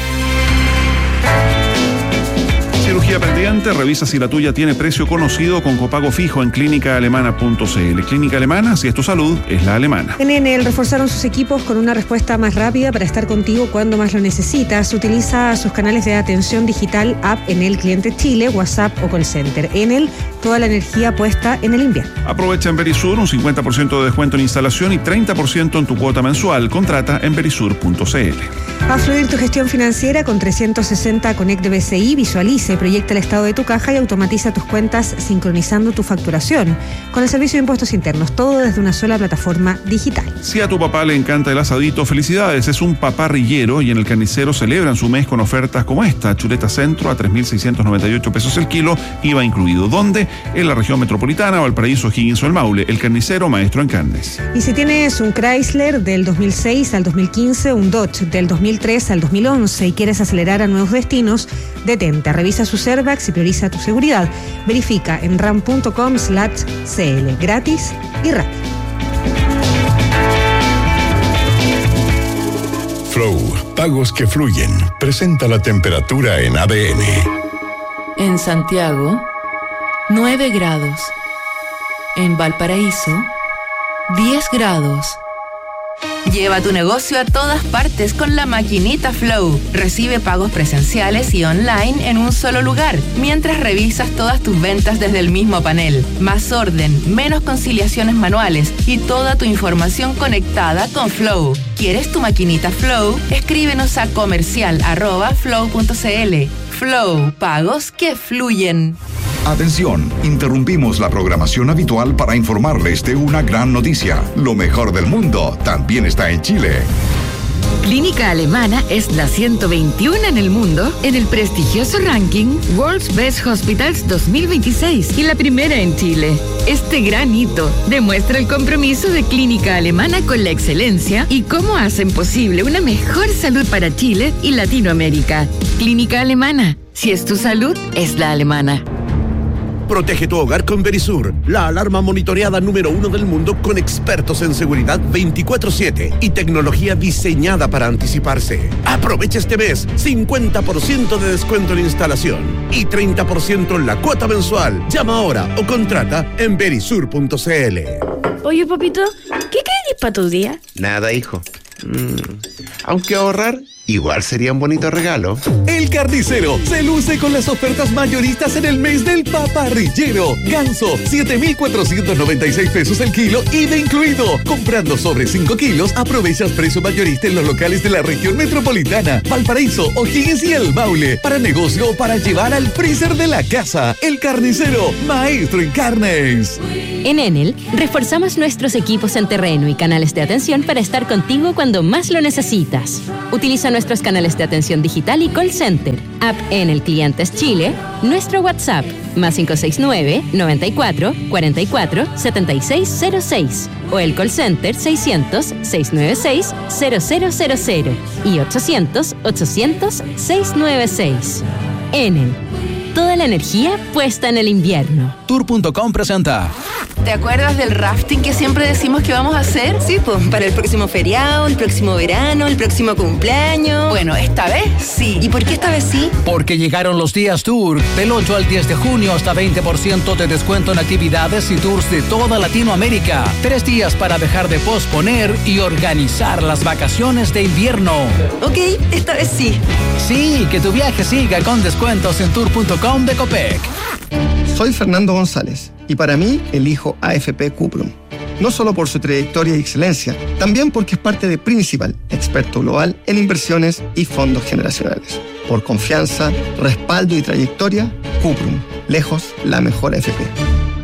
Cirugía pendiente, revisa si la tuya tiene precio conocido con copago fijo en clínica alemana punto c l. Clínica Alemana, si es tu salud, es la alemana. En Enel reforzaron sus equipos con una respuesta más rápida para estar contigo cuando más lo necesitas. Utiliza sus canales de atención digital, app Enel Cliente Chile, WhatsApp o call center. Enel, toda la energía puesta en el invierno. Aprovecha en Verisur un cincuenta por ciento de descuento en instalación y treinta por ciento en tu cuota mensual. Contrata en verisur punto c l. Va a fluir tu gestión financiera con trescientos sesenta Connect de B C I. Visualice, proyecta el estado de tu caja y automatiza tus cuentas sincronizando tu facturación con el servicio de impuestos internos, todo desde una sola plataforma digital. Si a tu papá le encanta el asadito, felicidades, es un paparrillero y en el Carnicero celebran su mes con ofertas como esta: chuleta centro a tres mil seiscientos noventa y ocho pesos el kilo, I V A incluido. ¿Dónde? En la región metropolitana, Valparaíso, Higgins o El Maule. El Carnicero, maestro en carnes. Y si tienes un Chrysler del dos mil seis al dos mil quince, un Dodge del dos mil tres al dos mil once y quieres acelerar a nuevos destinos, detente, revisa sus airbags y prioriza tu seguridad. Verifica en ram punto com slash c l. Gratis y rápido. Flow, pagos que fluyen. Presenta la temperatura en A D N. En Santiago, nueve grados. En Valparaíso, diez grados. Lleva tu negocio a todas partes con la maquinita Flow. Recibe pagos presenciales y online en un solo lugar, mientras revisas todas tus ventas desde el mismo panel. Más orden, menos conciliaciones manuales y toda tu información conectada con Flow. ¿Quieres tu maquinita Flow? Escríbenos a comercial arroba flow punto c l. Flow, pagos que fluyen. Atención, interrumpimos la programación habitual para informarles de una gran noticia. Lo mejor del mundo también está en Chile. Clínica Alemana es la ciento veintiuno en el mundo en el prestigioso ranking World's Best Hospitals dos mil veintiséis y la primera en Chile. Este gran hito demuestra el compromiso de Clínica Alemana con la excelencia y cómo hacen posible una mejor salud para Chile y Latinoamérica. Clínica Alemana, si es tu salud, es la alemana. Protege tu hogar con Verisur, la alarma monitoreada número uno del mundo con expertos en seguridad veinticuatro siete y tecnología diseñada para anticiparse. Aprovecha este mes cincuenta por ciento de descuento en instalación y treinta por ciento en la cuota mensual. Llama ahora o contrata en verisur punto c l. Oye, papito, ¿qué querés para tu día? Nada, hijo. Mm, aunque ahorrar igual sería un bonito regalo. El Carnicero se luce con las ofertas mayoristas en el mes del paparrillero. Ganso, siete mil cuatrocientos noventa y seis pesos el kilo, I V A incluido. Comprando sobre cinco kilos, aprovechas precio mayorista en los locales de la región metropolitana, Valparaíso, O'Higgins y El Maule. Para negocio o para llevar al freezer de la casa. El Carnicero, maestro en carnes. En Enel, reforzamos nuestros equipos en terreno y canales de atención para estar contigo cuando más lo necesitas. Utiliza nuestros canales de atención digital y call center, app Enel Clientes Chile, nuestro WhatsApp, más cinco seis nueve, noventa y cuatro, cuarenta y cuatro, setenta y seis cero seis, o el call center seiscientos, seiscientos noventa y seis, cero cero cero cero y ochocientos, ochocientos, seiscientos noventa y seis. Enel. Toda la energía puesta en el invierno. Tour punto com presenta. ¿Te acuerdas del rafting que siempre decimos que vamos a hacer? Sí, pues, para el próximo feriado, el próximo verano, el próximo cumpleaños. Bueno, esta vez sí. ¿Y por qué esta vez sí? Porque llegaron los días Tour. Del ocho al diez de junio hasta veinte por ciento de descuento en actividades y tours de toda Latinoamérica. Tres días para dejar de posponer y organizar las vacaciones de invierno. Ok, esta vez sí. Sí, que tu viaje siga con descuentos en tour punto com de Copec. Soy Fernando González y para mí elijo A F P Cuprum. No solo por su trayectoria y excelencia, también porque es parte de Principal, experto global en inversiones y fondos generacionales. Por confianza, respaldo y trayectoria, Cuprum, lejos la mejor A F P.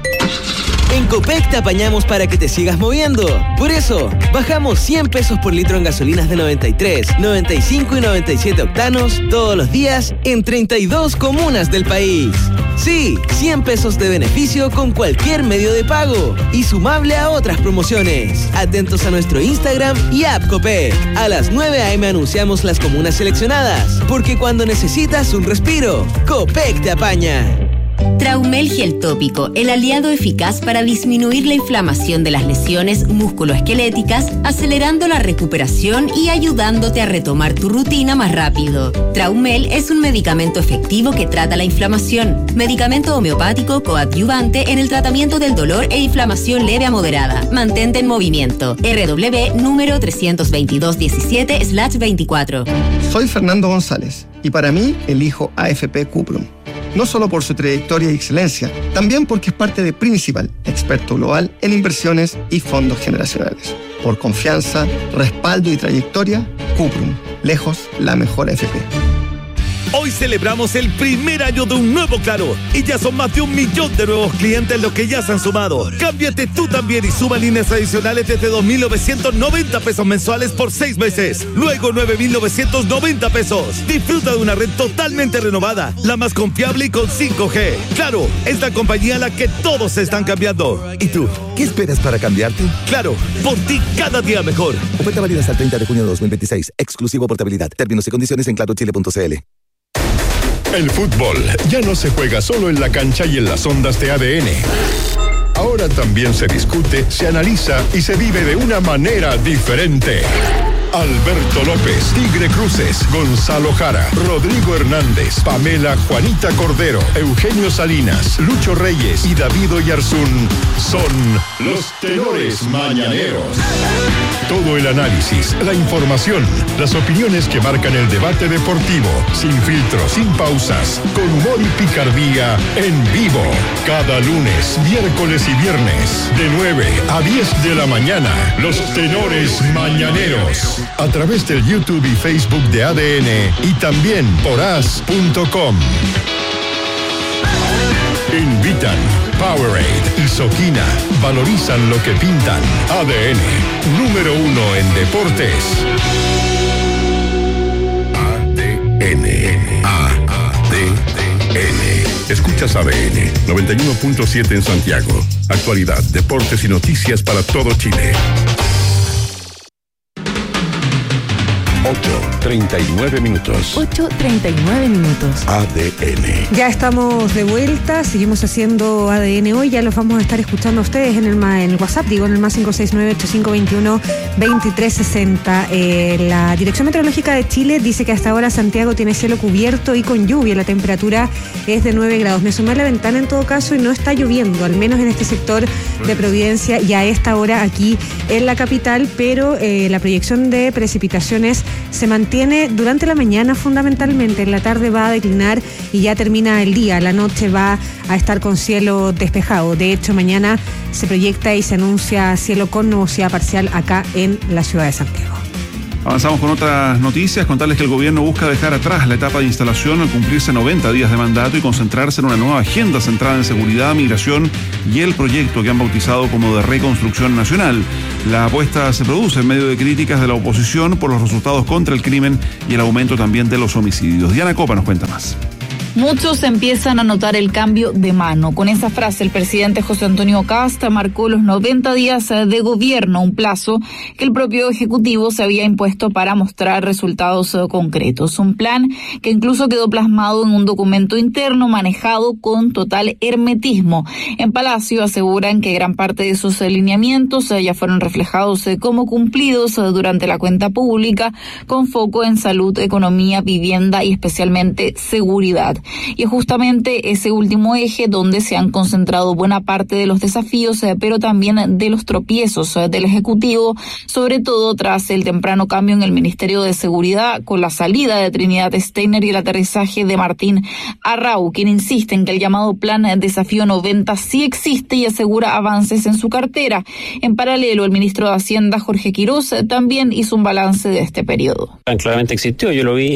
En Copec te apañamos para que te sigas moviendo. Por eso, bajamos cien pesos por litro en gasolinas de noventa y tres, noventa y cinco y noventa y siete octanos todos los días en treinta y dos comunas del país. Sí, cien pesos de beneficio con cualquier medio de pago y sumable a otras promociones. Atentos a nuestro Instagram y app Copec. A las nueve a eme anunciamos las comunas seleccionadas, porque cuando necesitas un respiro, Copec te apaña. Traumel Gel Tópico, el aliado eficaz para disminuir la inflamación de las lesiones musculoesqueléticas, acelerando la recuperación y ayudándote a retomar tu rutina más rápido. Traumel es un medicamento efectivo que trata la inflamación. Medicamento homeopático coadyuvante en el tratamiento del dolor e inflamación leve a moderada. Mantente en movimiento. R W número trescientos veintidós diecisiete slash veinticuatro. Soy Fernando González y para mí elijo A F P Cuprum. No solo por su trayectoria y excelencia, también porque es parte de Principal, experto global en inversiones y fondos generacionales. Por confianza, respaldo y trayectoria, Cuprum, lejos la mejor A F P. Hoy celebramos el primer año de un nuevo Claro y ya son más de un millón de nuevos clientes los que ya se han sumado. Cámbiate tú también y suma líneas adicionales desde dos mil novecientos noventa pesos mensuales por seis meses. Luego nueve mil novecientos noventa pesos. Disfruta de una red totalmente renovada, la más confiable y con cinco G. Claro, es la compañía a la que todos se están cambiando. ¿Y tú? ¿Qué esperas para cambiarte? Claro, por ti cada día mejor. Oferta válida hasta el treinta de junio de dos mil veintiséis. Exclusivo portabilidad. Términos y condiciones en claro chile punto c l. El fútbol ya no se juega solo en la cancha y en las ondas de A D N. Ahora también se discute, se analiza y se vive de una manera diferente. Alberto López, Tigre Cruces, Gonzalo Jara, Rodrigo Hernández, Pamela Juanita Cordero, Eugenio Salinas, Lucho Reyes y David Oyarzún son los tenores mañaneros. Todo el análisis, la información, las opiniones que marcan el debate deportivo, sin filtros, sin pausas, con humor y picardía, en vivo. Cada lunes, miércoles y viernes, de nueve a diez de la mañana, los tenores mañaneros. A través del YouTube y Facebook de A D N y también por as punto com. Invitan Powerade y Soquina. Valorizan lo que pintan. A D N, número uno en deportes. A D N. A D N. Escuchas A D N noventa y uno punto siete en Santiago. Actualidad, deportes y noticias para todo Chile. ocho treinta y nueve minutos. ocho treinta y nueve minutos. A D N. Ya estamos de vuelta, seguimos haciendo A D N hoy, ya los vamos a estar escuchando a ustedes en el, en el WhatsApp, digo, en el más cinco seis nueve, ocho cinco dos uno, dos tres seis cero. Eh, la Dirección Meteorológica de Chile dice que hasta ahora Santiago tiene cielo cubierto y con lluvia, la temperatura es de nueve grados. Me asomé a la ventana en todo caso y no está lloviendo, al menos en este sector de Providencia y a esta hora aquí en la capital, pero eh, la proyección de precipitaciones se mantiene durante la mañana fundamentalmente. En la tarde va a declinar y ya termina el día. La noche va a estar con cielo despejado. De hecho, mañana se proyecta y se anuncia cielo con nubosidad parcial acá en la ciudad de Santiago. Avanzamos con otras noticias, contarles que el gobierno busca dejar atrás la etapa de instalación al cumplirse noventa días de mandato y concentrarse en una nueva agenda centrada en seguridad, migración y el proyecto que han bautizado como de reconstrucción nacional. La apuesta se produce en medio de críticas de la oposición por los resultados contra el crimen y el aumento también de los homicidios. Diana Copa nos cuenta más. Muchos empiezan a notar el cambio de mano. Con esa frase, el presidente José Antonio Kast marcó los noventa días de gobierno, un plazo que el propio Ejecutivo se había impuesto para mostrar resultados concretos. Un plan que incluso quedó plasmado en un documento interno manejado con total hermetismo. En Palacio aseguran que gran parte de esos lineamientos ya fueron reflejados como cumplidos durante la cuenta pública, con foco en salud, economía, vivienda y especialmente seguridad. Y es justamente ese último eje donde se han concentrado buena parte de los desafíos, eh, pero también de los tropiezos eh, del Ejecutivo, sobre todo tras el temprano cambio en el Ministerio de Seguridad, con la salida de Trinidad Steiner y el aterrizaje de Martín Arrau, quien insiste en que el llamado Plan Desafío noventa sí existe y asegura avances en su cartera. En paralelo, el ministro de Hacienda, Jorge Quirós, eh, también hizo un balance de este periodo. Claramente existió, yo lo vi,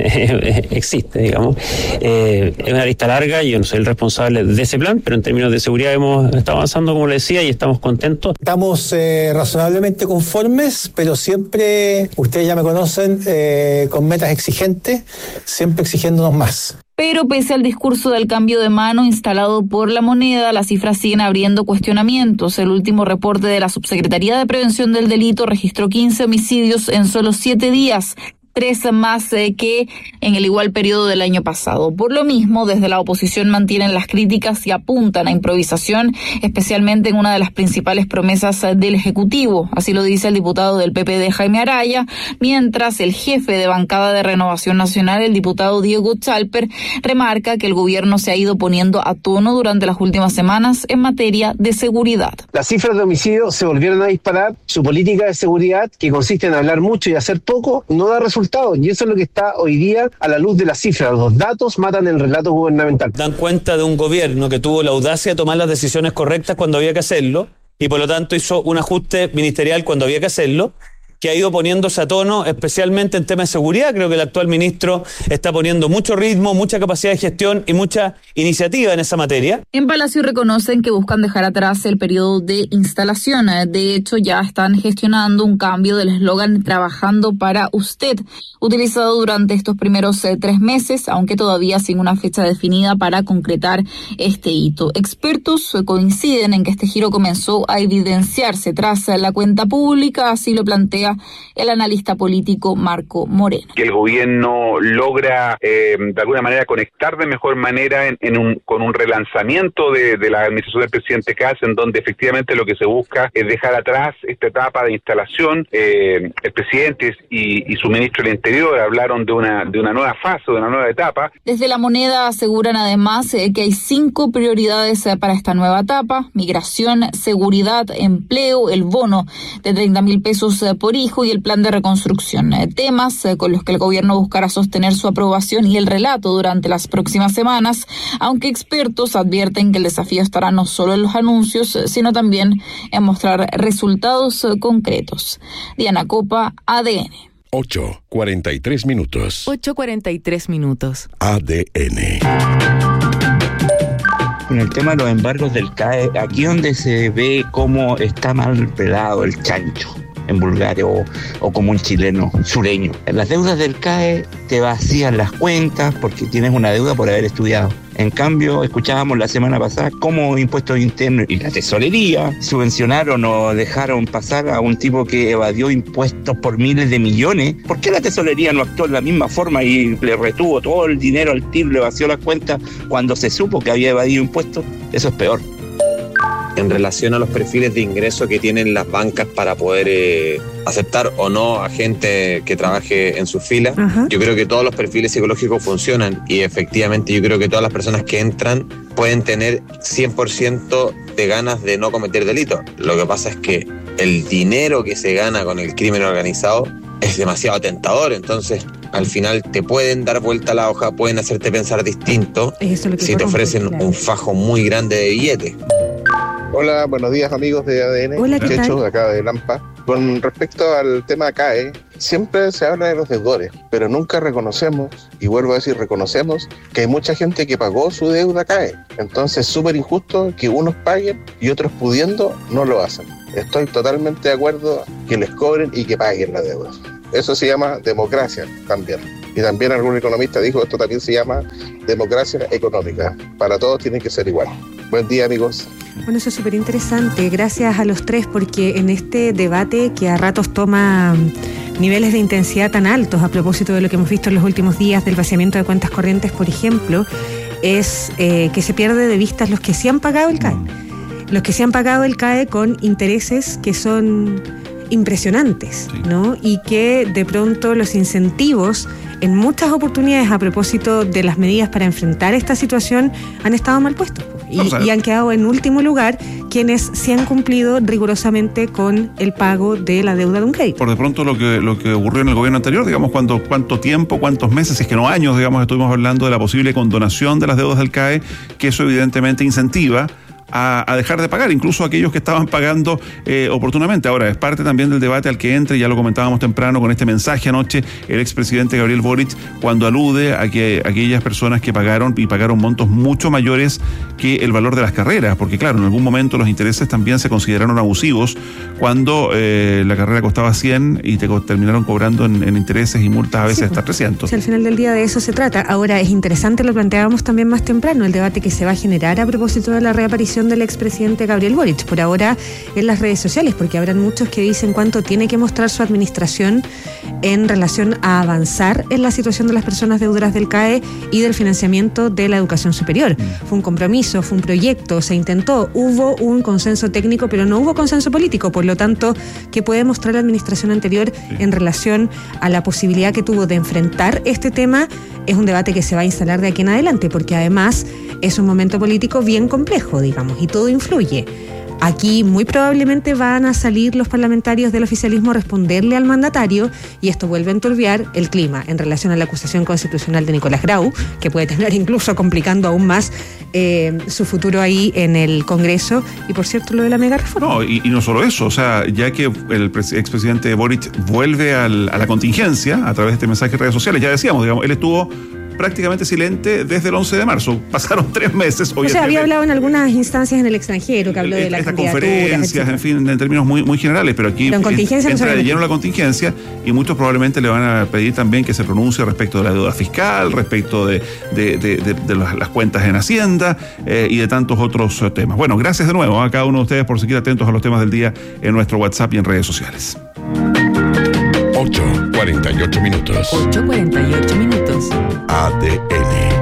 eh, existe, digamos. Eh, es una lista larga, yo no soy el responsable de ese plan, pero en términos de seguridad hemos estado avanzando, como le decía, y estamos contentos. Estamos eh, razonablemente conformes, pero siempre, ustedes ya me conocen, eh, con metas exigentes, siempre exigiéndonos más. Pero pese al discurso del cambio de mano instalado por la moneda, las cifras siguen abriendo cuestionamientos. El último reporte de la Subsecretaría de Prevención del Delito registró quince homicidios en solo siete días. Tres más eh, que en el igual periodo del año pasado. Por lo mismo, desde la oposición mantienen las críticas y apuntan a improvisación, especialmente en una de las principales promesas eh, del Ejecutivo. Así lo dice el diputado del P P D, Jaime Araya, mientras el jefe de bancada de Renovación Nacional, el diputado Diego Chalper, remarca que el gobierno se ha ido poniendo a tono durante las últimas semanas en materia de seguridad. Las cifras de homicidios se volvieron a disparar. Su política de seguridad, que consiste en hablar mucho y hacer poco, no da resultados. Y eso es lo que está hoy día a la luz de las cifras. Los datos matan el relato gubernamental. Dan cuenta de un gobierno que tuvo la audacia de tomar las decisiones correctas cuando había que hacerlo y por lo tanto hizo un ajuste ministerial cuando había que hacerlo, que ha ido poniéndose a tono, especialmente en temas de seguridad. Creo que el actual ministro está poniendo mucho ritmo, mucha capacidad de gestión y mucha iniciativa en esa materia. En Palacio reconocen que buscan dejar atrás el periodo de instalación. De hecho, ya están gestionando un cambio del eslogan "Trabajando para usted", utilizado durante estos primeros eh, tres meses, aunque todavía sin una fecha definida para concretar este hito. Expertos eh, coinciden en que este giro comenzó a evidenciarse tras eh, la cuenta pública, así lo plantea el analista político Marco Moreno. Que el gobierno logra eh, de alguna manera conectar de mejor manera en, en un, con un relanzamiento de, de la administración del presidente Kast, en donde efectivamente lo que se busca es dejar atrás esta etapa de instalación. Eh, el presidente y, y su ministro del Interior hablaron de una, de una nueva fase, de una nueva etapa. Desde la moneda aseguran además eh, que hay cinco prioridades eh, para esta nueva etapa: migración, seguridad, empleo, el bono de treinta mil pesos eh, por hijo y el plan de reconstrucción. Eh, temas eh, con los que el gobierno buscará sostener su aprobación y el relato durante las próximas semanas, aunque expertos advierten que el desafío estará no solo en los anuncios, eh, sino también en mostrar resultados eh, concretos. Diana Copa, A D N. ocho cuarenta y tres minutos. ocho cuarenta y tres minutos. A D N. Con el tema de los embargos del C A E, aquí donde se ve cómo está mal pelado el chancho en Bulgaria o, o como un chileno sureño. Las deudas del C A E te vacían las cuentas porque tienes una deuda por haber estudiado. En cambio, escuchábamos la semana pasada cómo impuestos internos y la tesorería subvencionaron o dejaron pasar a un tipo que evadió impuestos por miles de millones. ¿Por qué la tesorería no actuó de la misma forma y le retuvo todo el dinero al tipo, le vació las cuentas cuando se supo que había evadido impuestos? Eso es peor. En relación a los perfiles de ingreso que tienen las bancas para poder eh, aceptar o no a gente que trabaje en sus filas, uh-huh. Yo creo que todos los perfiles psicológicos funcionan y efectivamente yo creo que todas las personas que entran pueden tener cien por ciento de ganas de no cometer delitos. Lo que pasa es que el dinero que se gana con el crimen organizado es demasiado tentador. Entonces, al final te pueden dar vuelta la hoja, pueden hacerte pensar distinto si te ofrecen claro. un fajo muy grande de billetes. Hola, buenos días amigos de A D N. Hola, ¿qué Checho, tal? de acá de Lampa. Con respecto al tema C A E, siempre se habla de los deudores, pero nunca reconocemos, y vuelvo a decir reconocemos, que hay mucha gente que pagó su deuda C A E. Entonces es súper injusto que unos paguen y otros pudiendo no lo hacen. Estoy totalmente de acuerdo que les cobren y que paguen la deuda. Eso se llama democracia también. Y también algún economista dijo, esto también se llama democracia económica. Para todos tiene que ser igual. Buen día, amigos. Bueno, eso es súper interesante. Gracias a los tres, porque en este debate que a ratos toma niveles de intensidad tan altos, a propósito de lo que hemos visto en los últimos días del vaciamiento de cuentas corrientes, por ejemplo, es eh, que se pierde de vista los que sí han pagado el C A E. Los que sí han pagado el C A E con intereses que son impresionantes, ¿no? Y que de pronto los incentivos en muchas oportunidades a propósito de las medidas para enfrentar esta situación han estado mal puestos y, y han quedado en último lugar quienes sí han cumplido rigurosamente con el pago de la deuda de un crédito. Por de pronto lo que lo que ocurrió en el gobierno anterior, digamos, cuánto, cuánto tiempo, cuántos meses, si es que no años, digamos, estuvimos hablando de la posible condonación de las deudas del C A E, que eso evidentemente incentiva A, a dejar de pagar, incluso aquellos que estaban pagando eh, oportunamente. Ahora, es parte también del debate al que entra, ya lo comentábamos temprano con este mensaje anoche, el expresidente Gabriel Boric, cuando alude a que aquellas personas que pagaron y pagaron montos mucho mayores que el valor de las carreras, porque claro, en algún momento los intereses también se consideraron abusivos cuando eh, la carrera costaba cien y te co- terminaron cobrando en, en intereses y multas a veces sí, hasta trescientos. Si al final del día de eso se trata. Ahora, es interesante, lo planteábamos también más temprano, el debate que se va a generar a propósito de la reaparición del expresidente Gabriel Boric, por ahora en las redes sociales, porque habrán muchos que dicen cuánto tiene que mostrar su administración en relación a avanzar en la situación de las personas deudoras del C A E y del financiamiento de la educación superior. Mm. Fue un compromiso, fue un proyecto, se intentó, hubo un consenso técnico, pero no hubo consenso político, por lo tanto, ¿qué puede mostrar la administración anterior sí. en relación a la posibilidad que tuvo de enfrentar este tema? Es un debate que se va a instalar de aquí en adelante, porque además es un momento político bien complejo, digamos, y todo influye. Aquí muy probablemente van a salir los parlamentarios del oficialismo a responderle al mandatario y esto vuelve a enturbiar el clima en relación a la acusación constitucional de Nicolás Grau, que puede terminar incluso complicando aún más eh, su futuro ahí en el Congreso y, por cierto, lo de la mega reforma. No, y, y no solo eso, o sea, ya que el pres- expresidente Boric vuelve al, a la contingencia a través de este mensaje en redes sociales, ya decíamos, digamos, él estuvo prácticamente silente desde el once de marzo. Pasaron tres meses. O sea, había hablado en algunas instancias en el extranjero, que habló de las conferencias, etcétera. En fin, en términos muy, muy generales, pero aquí pero en contingencia entra no de lleno la contingencia y muchos probablemente le van a pedir también que se pronuncie respecto de la deuda fiscal, respecto de, de, de, de, de las, las cuentas en Hacienda eh, y de tantos otros uh, temas. Bueno, gracias de nuevo a cada uno de ustedes por seguir atentos a los temas del día en nuestro WhatsApp y en redes sociales. ocho cuarenta y ocho minutos. ocho cuarenta y ocho minutos. A D N.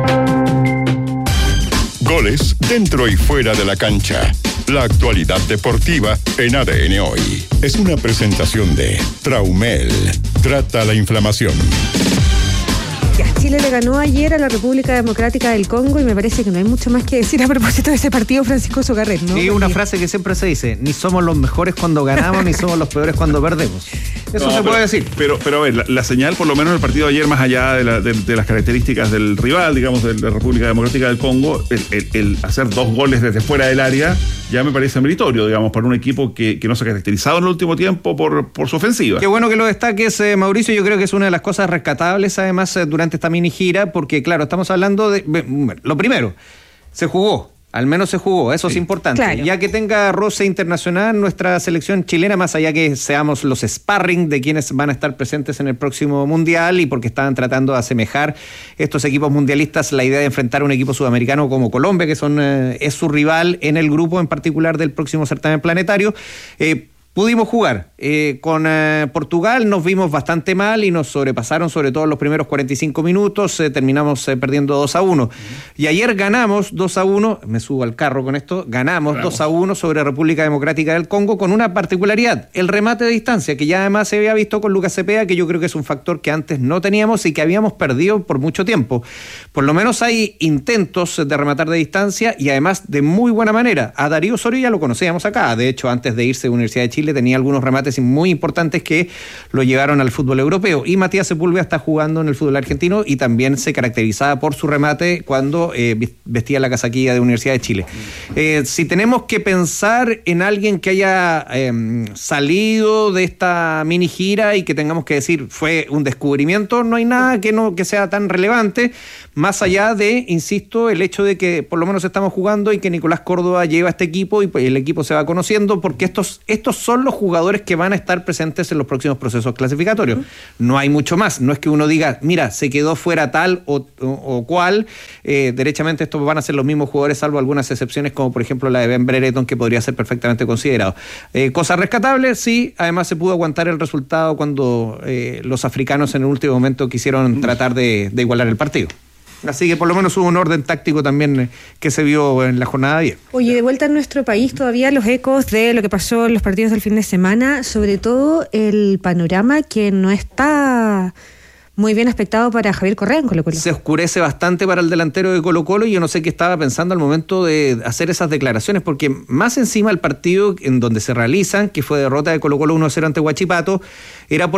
Goles dentro y fuera de la cancha. La actualidad deportiva en A D N Hoy. Es una presentación de Traumel. Trata la inflamación. Chile le ganó ayer a la República Democrática del Congo y me parece que no hay mucho más que decir a propósito de ese partido, Francisco Sogarret, ¿no? Sí, Porque... una frase que siempre se dice, ni somos los mejores cuando ganamos, ni somos los peores cuando perdemos. Eso no, se pero, puede decir. Pero, pero a ver, la, la señal, por lo menos el partido de ayer, más allá de, la, de, de las características del rival, digamos, de la República Democrática del Congo, el, el, el hacer dos goles desde fuera del área ya me parece meritorio, digamos, para un equipo que, que no se ha caracterizado en el último tiempo por, por su ofensiva. Qué bueno que lo destaques, eh, Mauricio. Yo creo que es una de las cosas rescatables, además, eh, durante esta mini gira, porque, claro, estamos hablando de... Bueno, lo primero, se jugó. Al menos se jugó, eso sí. Es importante. Claro. Ya que tenga roce internacional nuestra selección chilena, más allá que seamos los sparring de quienes van a estar presentes en el próximo Mundial y porque estaban tratando de asemejar estos equipos mundialistas la idea de enfrentar a un equipo sudamericano como Colombia, que son eh, es su rival en el grupo en particular del próximo certamen planetario. Eh, Pudimos jugar eh, con eh, Portugal, nos vimos bastante mal y nos sobrepasaron, sobre todo en los primeros cuarenta y cinco minutos, eh, terminamos eh, perdiendo dos a uno. Uh-huh. Y ayer ganamos dos a uno, me subo al carro con esto, ganamos Bravo. dos a uno sobre República Democrática del Congo con una particularidad, el remate de distancia, que ya además se había visto con Lucas Cepeda, que yo creo que es un factor que antes no teníamos y que habíamos perdido por mucho tiempo. Por lo menos hay intentos de rematar de distancia y además de muy buena manera. A Darío Osorio ya lo conocíamos acá, de hecho antes de irse a Universidad de Chile Chile, tenía algunos remates muy importantes que lo llevaron al fútbol europeo. Y Matías Sepúlveda está jugando en el fútbol argentino y también se caracterizaba por su remate cuando eh, vestía la casaquilla de Universidad de Chile. Eh, si tenemos que pensar en alguien que haya eh, salido de esta mini gira y que tengamos que decir fue un descubrimiento, no hay nada que no que sea tan relevante, más allá de, insisto, el hecho de que por lo menos estamos jugando y que Nicolás Córdoba lleva este equipo y el equipo se va conociendo, porque estos, estos son los jugadores que van a estar presentes en los próximos procesos clasificatorios. No hay mucho más, no es que uno diga, mira, se quedó fuera tal o, o, o cual, eh, derechamente estos van a ser los mismos jugadores, salvo algunas excepciones, como por ejemplo la de Ben Brereton, que podría ser perfectamente considerado. Eh, cosas rescatables, sí, además se pudo aguantar el resultado cuando eh, los africanos en el último momento quisieron tratar de, de igualar el partido. Así que por lo menos hubo un orden táctico también que se vio en la jornada de ayer. Oye, de vuelta en nuestro país todavía los ecos de lo que pasó en los partidos del fin de semana, sobre todo el panorama que no está muy bien aspectado para Javier Correa en Colo-Colo. Se oscurece bastante para el delantero de Colo-Colo y yo no sé qué estaba pensando al momento de hacer esas declaraciones, porque más encima el partido en donde se realizan, que fue derrota de Colo-Colo uno a cero ante Huachipato, era por